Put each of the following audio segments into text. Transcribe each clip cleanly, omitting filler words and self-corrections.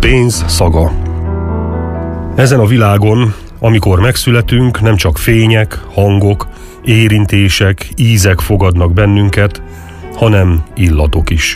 pénz szaga. Ezen a világon, amikor megszületünk, nem csak fények, hangok, érintések, ízek fogadnak bennünket, hanem illatok is.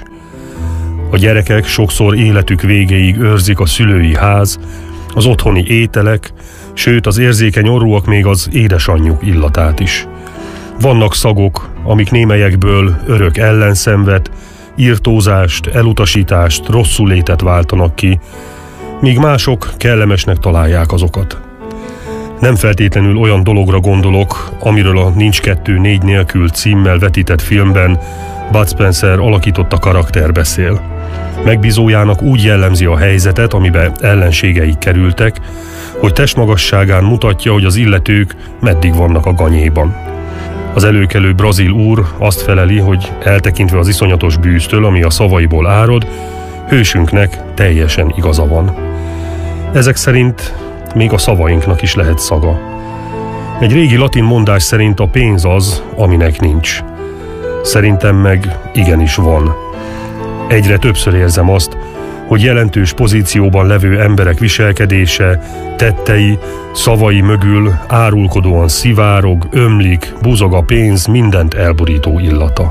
A gyerekek sokszor életük végéig őrzik a szülői ház, az otthoni ételek, sőt az érzékeny orrúak még az édesanyjuk illatát is. Vannak szagok, amik némelyekből örök ellenszenvet, irtózást, elutasítást, rosszulétet váltanak ki, míg mások kellemesnek találják azokat. Nem feltétlenül olyan dologra gondolok, amiről a Nincs 2-4 nélkül címmel vetített filmben Bud Spencer alakította karakter beszél. Megbízójának úgy jellemzi a helyzetet, amiben ellenségei kerültek, hogy testmagasságán mutatja, hogy az illetők meddig vannak a ganyéban. Az előkelő brazil úr azt feleli, hogy eltekintve az iszonyatos bűztől, ami a szavaiból árad, hősünknek teljesen igaza van. Ezek szerint még a szavainknak is lehet szaga. Egy régi latin mondás szerint a pénz az, aminek nincs. Szerintem meg igenis van. Egyre többször érzem azt, hogy jelentős pozícióban levő emberek viselkedése, tettei, szavai mögül árulkodóan szivárog, ömlik, buzog a pénz mindent elborító illata.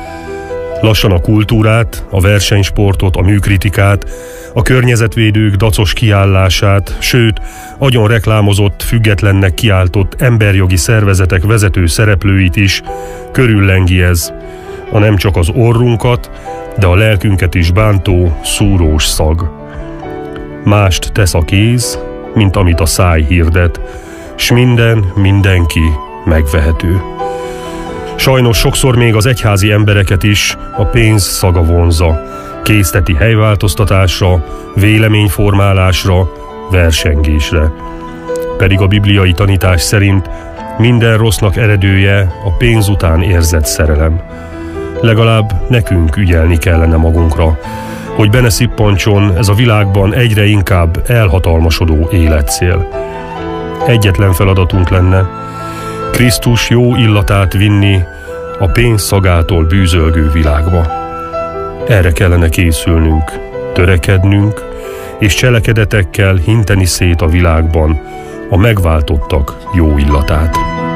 Lassan a kultúrát, a versenysportot, a műkritikát, a környezetvédők dacos kiállását, sőt, agyon reklámozott, függetlennek kiáltott emberjogi szervezetek vezető szereplőit is körüllengi ez, a nem csak az orrunkat, de a lelkünket is bántó, szúrós szag. Mást tesz a kéz, mint amit a száj hirdet, s mindenki megvehető. Sajnos sokszor még az egyházi embereket is a pénz szaga vonzza, készteti helyváltoztatásra, véleményformálásra, versengésre. Pedig a bibliai tanítás szerint minden rossznak eredője a pénz után érzett szerelem. Legalább nekünk ügyelni kellene magunkra, hogy be ne szippancson ez a világban egyre inkább elhatalmasodó életcél. Egyetlen feladatunk lenne, Krisztus jó illatát vinni a pénz szagától bűzölgő világba. Erre kellene készülnünk, törekednünk, és cselekedetekkel hinteni szét a világban a megváltottak jó illatát.